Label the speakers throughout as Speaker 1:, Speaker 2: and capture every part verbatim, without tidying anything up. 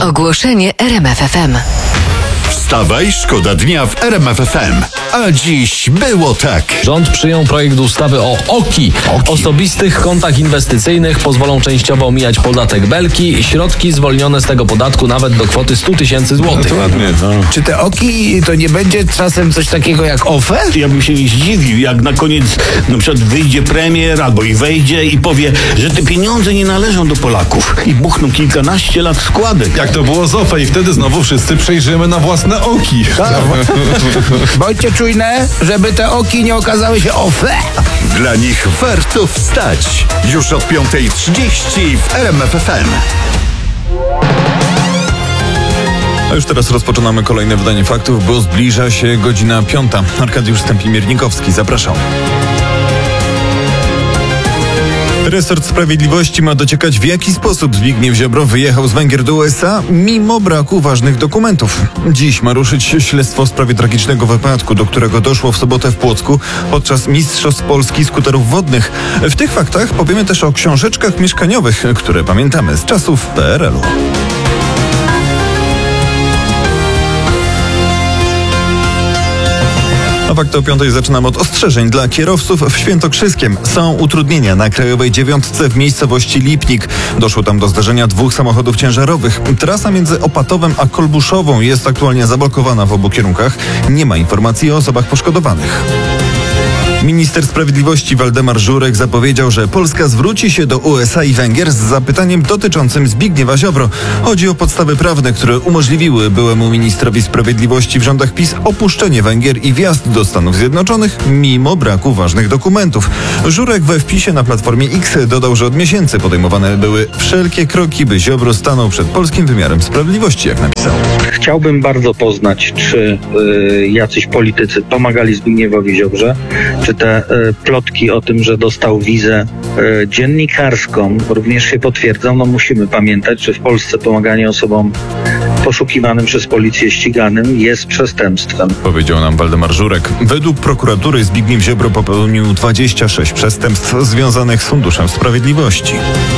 Speaker 1: Ogłoszenie R M F F M.
Speaker 2: Wstawaj, szkoda dnia w R M F F M. A dziś było tak.
Speaker 3: Rząd przyjął projekt ustawy o OKI. Oki. Osobistych kontach inwestycyjnych pozwolą częściowo omijać podatek Belki. Środki zwolnione z tego podatku nawet do kwoty sto tysięcy złotych.
Speaker 4: No ładnie, no.
Speaker 5: Czy te OKI to nie będzie czasem coś takiego jak O F E?
Speaker 4: Ja bym się nie zdziwił, jak na koniec na przykład wyjdzie premier albo i wejdzie i powie, że te pieniądze nie należą do Polaków i buchną kilkanaście lat składek.
Speaker 6: Jak to było z O F E i wtedy znowu wszyscy przejrzymy na własne oki.
Speaker 5: Bądźcie czujne, żeby te OKI nie okazały się O F E.
Speaker 2: Dla nich warto wstać. Już od piąta trzydzieści w R M F F M.
Speaker 6: A już teraz rozpoczynamy kolejne wydanie faktów, bo zbliża się godzina piąta. Arkadiusz Stępień-Miernikowski, zapraszam. Resort Sprawiedliwości ma dociekać, w jaki sposób Zbigniew Ziobro wyjechał z Węgier do U S A mimo braku ważnych dokumentów. Dziś ma ruszyć śledztwo w sprawie tragicznego wypadku, do którego doszło w sobotę w Płocku podczas Mistrzostw Polski skuterów wodnych. W tych faktach powiemy też o książeczkach mieszkaniowych, które pamiętamy z czasów P R L u. A fakty o piątej zaczynamy od ostrzeżeń dla kierowców w Świętokrzyskiem. Są utrudnienia na Krajowej Dziewiątce w miejscowości Lipnik. Doszło tam do zdarzenia dwóch samochodów ciężarowych. Trasa między Opatowem a Kolbuszową jest aktualnie zablokowana w obu kierunkach. Nie ma informacji o osobach poszkodowanych. Minister Sprawiedliwości Waldemar Żurek zapowiedział, że Polska zwróci się do U S A i Węgier z zapytaniem dotyczącym Zbigniewa Ziobro. Chodzi o podstawy prawne, które umożliwiły byłemu ministrowi sprawiedliwości w rządach PiS opuszczenie Węgier i wjazd do Stanów Zjednoczonych mimo braku ważnych dokumentów. Żurek we wpisie na Platformie X dodał, że od miesięcy podejmowane były wszelkie kroki, by Ziobro stanął przed polskim wymiarem sprawiedliwości, jak napisał.
Speaker 7: Chciałbym bardzo poznać, czy y, jacyś politycy pomagali Zbigniewowi Ziobrze, czy te y, plotki o tym, że dostał wizę y, dziennikarską również się potwierdzą. No musimy pamiętać, że w Polsce pomaganie osobom poszukiwanym przez policję ściganym jest przestępstwem.
Speaker 6: Powiedział nam Waldemar Żurek. Według prokuratury Zbigniew Ziobro popełnił dwadzieścia sześć przestępstw związanych z Funduszem Sprawiedliwości.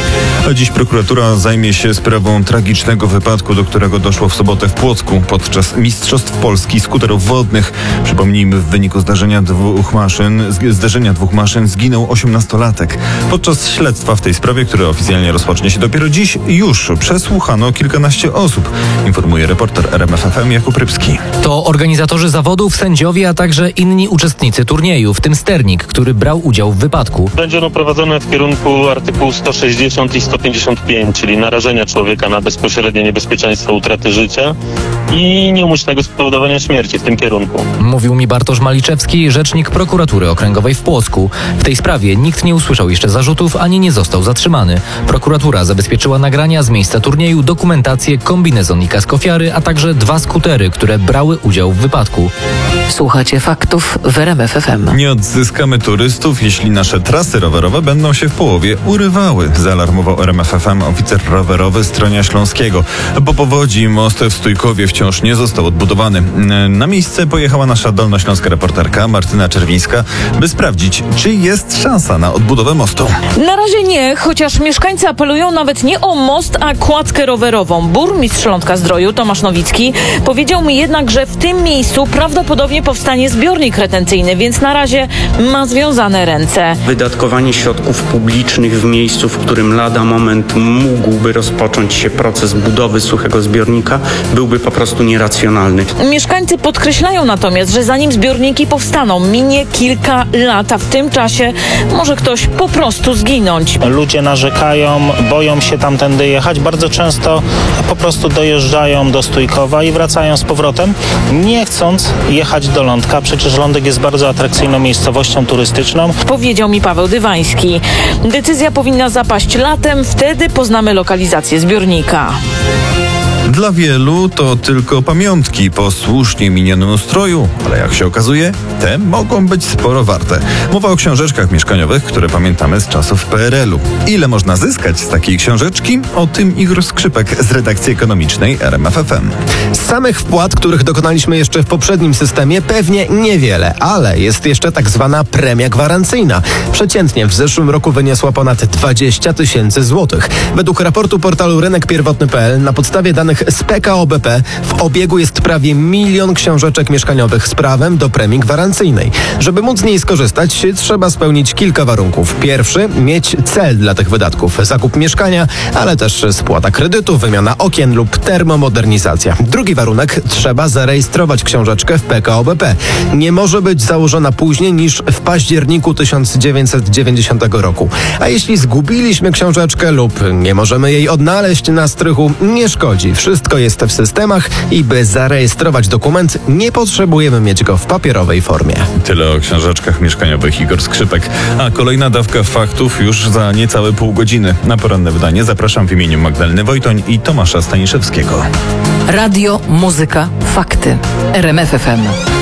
Speaker 6: A dziś prokuratura zajmie się sprawą tragicznego wypadku, do którego doszło w sobotę w Płocku podczas Mistrzostw Polski skuterów wodnych. Przypomnijmy, w wyniku zdarzenia dwóch maszyn, zderzenia dwóch maszyn zginął osiemnastolatek. Podczas śledztwa w tej sprawie, które oficjalnie rozpocznie się dopiero dziś, już przesłuchano kilkanaście osób. Informuje reporter R M F F M Jakub Rybski.
Speaker 3: To organizatorzy zawodów, sędziowie, a także inni uczestnicy turnieju, w tym sternik, który brał udział w wypadku.
Speaker 8: Będzie ono prowadzone w kierunku artykułu sto sześćdziesiąt i sto pięćdziesiąt pięć, czyli narażenia człowieka na bezpośrednie niebezpieczeństwo utraty życia i nieumyślnego spowodowania śmierci w tym kierunku.
Speaker 3: Mówił mi Bartosz Maliczewski, rzecznik prokuratury okręgowej w Płocku. W tej sprawie nikt nie usłyszał jeszcze zarzutów, ani nie został zatrzymany. Prokuratura zabezpieczyła nagrania z miejsca turnieju, dokumentację, kombinezon i kask ofiary, a także dwa skutery, które brały udział w wypadku.
Speaker 1: Słuchacie faktów w R M F F M.
Speaker 6: Nie odzyskamy turystów, jeśli nasze trasy rowerowe będą się w połowie urywały, zaalarmował R M F F M oficer rowerowy Stronia Śląskiego. Po powodzi most w Stójkowie wciąż nie został odbudowany. Na miejsce pojechała nasza dolnośląska reporterka Martyna Czerwińska, by sprawdzić, czy jest szansa na odbudowę mostu.
Speaker 9: Na razie nie, chociaż mieszkańcy apelują nawet nie o most, a kładkę rowerową. Burmistrz Śląska-Zdroju Tomasz Nowicki powiedział mi jednak, że w tym miejscu prawdopodobnie powstanie zbiornik retencyjny, więc na razie ma związane ręce.
Speaker 10: Wydatkowanie środków publicznych w miejscu, w którym lada moment mógłby rozpocząć się proces budowy suchego zbiornika, byłby po prostu nieracjonalny.
Speaker 9: Mieszkańcy podkreślają natomiast, że zanim zbiorniki powstaną, minie kilka lat, a w tym czasie może ktoś po prostu zginąć.
Speaker 11: Ludzie narzekają, boją się tamtędy jechać, bardzo często po prostu dojeżdżają do Stójkowa i wracają z powrotem, nie chcąc jechać do Lądka. Przecież Lądek jest bardzo atrakcyjną miejscowością turystyczną.
Speaker 9: Powiedział mi Paweł Dywański. Decyzja powinna zapaść latem, wtedy poznamy lokalizację zbiornika.
Speaker 6: Dla wielu to tylko pamiątki po słusznie minionym ustroju, ale jak się okazuje, te mogą być sporo warte. Mowa o książeczkach mieszkaniowych, które pamiętamy z czasów P R L u. Ile można zyskać z takiej książeczki? O tym Igor Skrzypek z redakcji ekonomicznej R M F F M.
Speaker 5: Z samych wpłat, których dokonaliśmy jeszcze w poprzednim systemie, pewnie niewiele, ale jest jeszcze tak zwana premia gwarancyjna. Przeciętnie w zeszłym roku wyniosła ponad dwadzieścia tysięcy złotych. Według raportu portalu rynek pierwotny kropka p l na podstawie danych danych z P K O B P w obiegu jest prawie milion książeczek mieszkaniowych z prawem do premii gwarancyjnej. Żeby móc z niej skorzystać, trzeba spełnić kilka warunków. Pierwszy, mieć cel dla tych wydatków. Zakup mieszkania, ale też spłata kredytu, wymiana okien lub termomodernizacja. Drugi warunek, trzeba zarejestrować książeczkę w P K O B P. Nie może być założona później niż w październiku tysiąc dziewięćset dziewięćdziesiątego roku. A jeśli zgubiliśmy książeczkę lub nie możemy jej odnaleźć na strychu, nie szkodzi. Wszystko jest w systemach i by zarejestrować dokument, nie potrzebujemy mieć go w papierowej formie.
Speaker 6: Tyle o książeczkach mieszkaniowych. Igor Skrzypek. A kolejna dawka faktów już za niecałe pół godziny. Na poranne wydanie zapraszam w imieniu Magdaleny Wojtoń i Tomasza Staniszewskiego.
Speaker 1: Radio, muzyka, fakty. R M F F M.